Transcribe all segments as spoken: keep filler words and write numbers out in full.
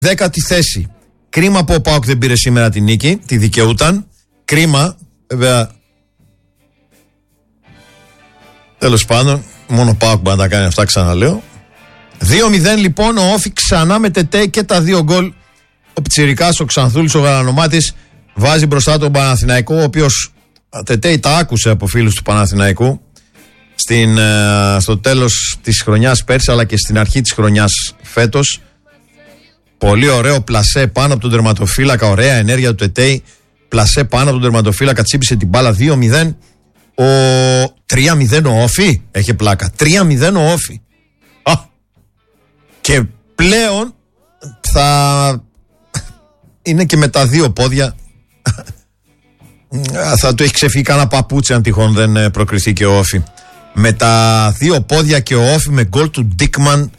Δέκατη θέση. Κρίμα που ο ΠΑΟΚ δεν πήρε σήμερα τη νίκη. Τη δικαιούταν. Κρίμα. Βέβαια. Τέλος πάντων, μόνο ο ΠΑΟΚ μπορεί να τα κάνει αυτά, ξαναλέω. δύο μηδέν λοιπόν, ο Όφη ξανά με Τετέι και τα δύο γκολ. Ο Πιτσιρικάς, ο Ξανθούλης, ο Γαλανομάτης βάζει μπροστά τον Παναθηναϊκό, ο οποίος Τετέι τα άκουσε από φίλους του Παναθηναϊκού στην, ε, στο τέλος της χρονιάς πέρσι, αλλά και στην αρχή της χρονιάς φέτος. Πολύ ωραίο πλασέ πάνω από τον τερματοφύλακα, ωραία ενέργεια του Τετέι. Πλασέ πάνω από τον τερματοφύλακα, τσίπησε την μπάλα. Δύο μηδέν. Ο τρία μηδέν ο Όφη, έχει πλάκα. τρία μηδέν ο Όφη. Α. Και πλέον θα είναι και με τα δύο πόδια. Θα του έχει ξεφύγει κανένα παπούτσι αν τυχόν δεν προκριθεί και ο Όφη. Με τα δύο πόδια και ο Όφη με γκολ του Ντίκμαν.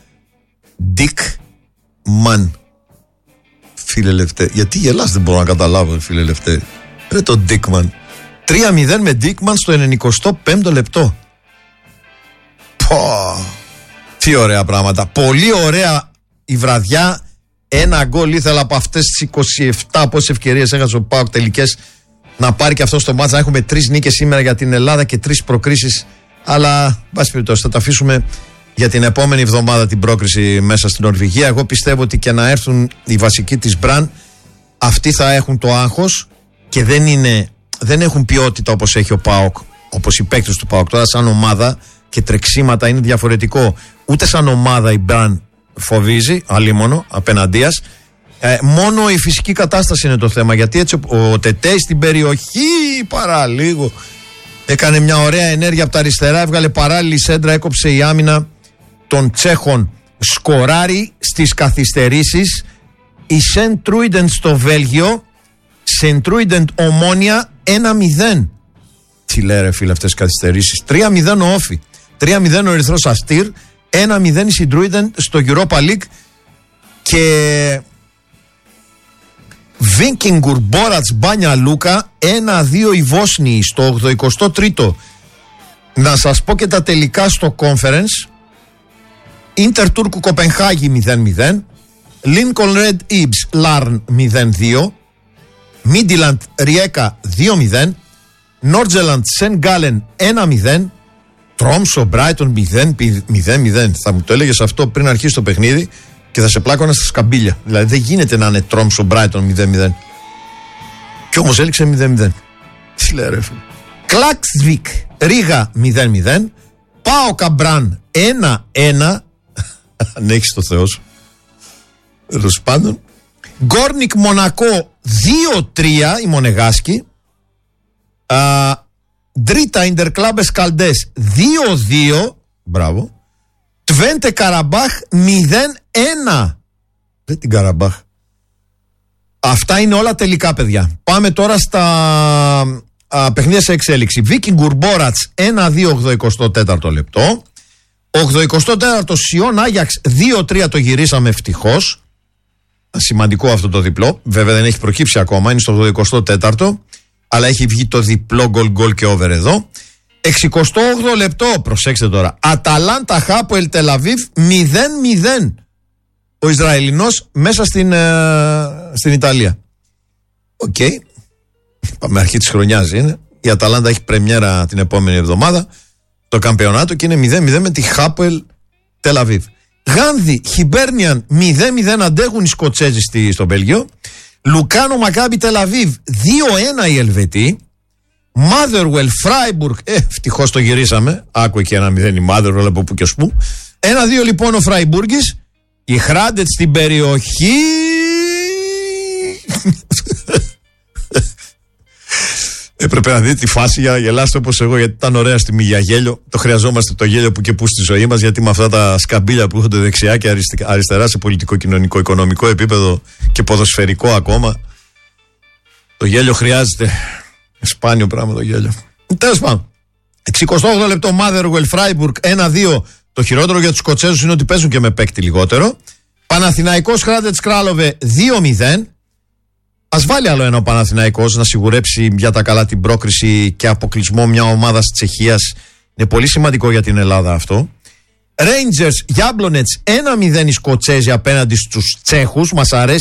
Ντίκμαν. Φίλε Λευτέ, γιατί γελάς, δεν μπορώ να καταλάβω, φίλε Λευτέ. Ρε το Ντίκμαν. τρία μηδέν με Ντίκμαν στο ενενηκοστό πέμπτο λεπτό. Πω. Τι ωραία πράγματα. Πολύ ωραία η βραδιά. Ένα γκολ ήθελα από αυτές τις είκοσι επτά πόσες ευκαιρίες έχασε ο ΠΑΟΚ τελικές να πάρει και αυτό στο μάτς. Να έχουμε τρεις νίκες σήμερα για την Ελλάδα και τρεις προκρίσεις. Αλλά, βάση περιπτώσει, θα τα αφήσουμε για την επόμενη εβδομάδα την πρόκριση μέσα στην Νορβηγία. Εγώ πιστεύω ότι και να έρθουν οι βασικοί της Μπραν, αυτοί θα έχουν το άγχος και δεν, είναι, δεν έχουν ποιότητα όπως έχει ο ΠΑΟΚ, όπως οι παίκτες του ΠΑΟΚ. Τώρα, σαν ομάδα και τρεξίματα είναι διαφορετικό. Ούτε σαν ομάδα η Μπραν φοβίζει, αλίμονο, απέναντίας. Ε, μόνο η φυσική κατάσταση είναι το θέμα. Γιατί έτσι ο, ο Τετέι στην περιοχή παραλίγο έκανε μια ωραία ενέργεια από τα αριστερά, έβγαλε παράλληλη σέντρα, έκοψε η άμυνα των Τσέχων. Σκοράρει στις καθυστερήσεις η Σεντ Τρούιντεντ στο Βέλγιο. Σεντ Τρούιντεντ Ομόνια ένα μηδέν. Τι λέει ρε φίλε αυτές τις καθυστερήσεις. τρία μηδέν ο Όφη, τρία μηδέν ο Ερυθρός Αστήρ, ένα μηδέν η Σεντ Τρούιντεντ στο Europa League. Και Βίνκινγκουρ Μπόρατς Μπάνια Λούκα ένα δύο οι Βόσνιοι στο ογδοηκοστό τρίτο. Να σας πω και τα τελικά στο Conference. Ίντερ Τούρκου Κοπενχάγη μηδέν μηδέν, Λίνκολν Ρεντ Ήμπς Λάρν μηδέν δύο, Μίντιλαντ Ριέκα δύο μηδέν, Νόρτζελαντ Σεν Γκάλεν ένα μηδέν, Τρόμσο Μπράιτον μηδέν μηδέν. Θα μου το έλεγες αυτό πριν αρχίσει το παιχνίδι και θα σε πλάκωνα στα σκαμπίλια. Δηλαδή δεν γίνεται να είναι Τρόμσο Μπράιτον μηδέν μηδέν. Κι όμως έληξε μηδέν μηδέν. Τι λέει ρε φίλε. Κλάξβικ Ρίγα μηδέν μηδέν, Πάο Καμπράν ένα ένα. Αν έχεις το Θεό σου. Τέλος πάντων. Γκόρνικ Μονακό δύο τρία η Μονεγάσκη. Ντρίτα Ιντερκλάμπες Καλντές δύο δύο. Μπράβο. Τβέντε Καραμπάχ μηδέν ένα. Δεν την Καραμπάχ. Αυτά είναι όλα τελικά, παιδιά. Πάμε τώρα στα α, παιχνίδια σε εξέλιξη. Βίκινγκουρ Μπόρατς ένα δύο ογδοηκοστό τέταρτο λεπτό. ογδοηκοστό τέταρτο Σιόν Άγιαξ δύο τρία, το γυρίσαμε ευτυχώς. Σημαντικό αυτό το διπλό. Βέβαια δεν έχει προκύψει ακόμα, είναι στο ογδοηκοστό τέταρτο. Αλλά έχει βγει το διπλό γκολ γκολ και over εδώ. εξηκοστό όγδοο λεπτό, προσέξτε τώρα. Αταλάντα Χάποελ Τελαβίβ μηδέν μηδέν. Ο Ισραηλινός μέσα στην, ε, στην Ιταλία. Οκ. Okay. Πάμε αρχή της χρονιάς είναι. Η Αταλάντα έχει πρεμιέρα την επόμενη εβδομάδα το καμπιονάτο και είναι μηδέν μηδέν με τη Χάποελ Τελαβίβ. Γάνδη Χιμπέρνιαν μηδέν μηδέν αντέχουν οι Σκοτσέζοι στη, στο Βέλγιο. Λουκάνο Μακάμπι Τελαβίβ δύο ένα οι Ελβετοί. Μάδερουελ Φράιμπουργκ, ε, ευτυχώς το γυρίσαμε. Άκου εκεί ένα μηδέν η Μάδερουελ από που και ως που. ένα δύο λοιπόν ο Φράιμπουργκης. Η Χράντετ στην περιοχή. Έπρεπε να δείτε τη φάση για να γελάσετε όπως εγώ, γιατί ήταν ωραία στιγμή για γέλιο. Το χρειαζόμαστε το γέλιο που και που στη ζωή μας, γιατί με αυτά τα σκαμπίλια που έχονται δεξιά και αριστερά σε πολιτικό, κοινωνικό, οικονομικό επίπεδο και ποδοσφαιρικό ακόμα, το γέλιο χρειάζεται. Σπάνιο πράγμα το γέλιο. Τέλος πάντων. εξηκοστό όγδοο λεπτό Μάδερουελ Φράιμπουργκ ένα δύο. Το χειρότερο για τους Σκοτσέζους είναι ότι παίζουν και με παίκτη λιγότερο. Παναθηναϊκός Χράντετς Κράλοβε δύο μηδέν. Ας βάλει άλλο ένα ο Παναθηναϊκός να σιγουρέψει για τα καλά την πρόκριση και αποκλεισμό μια ομάδα της Τσεχίας. Είναι πολύ σημαντικό για την Ελλάδα αυτό. Rangers Jablonec ένα μηδέν οι Σκοτσέζοι απέναντι στους Τσέχους. Μας αρέσει